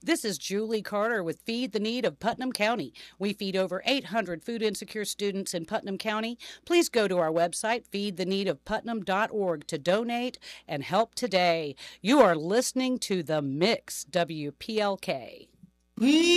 This is Julie Carter with Feed the Need of Putnam County. We feed over 800 food insecure students in Putnam County. Please go to our website, feedtheneedofputnam.org, to donate and help today. You are listening to The Mix, WPLK.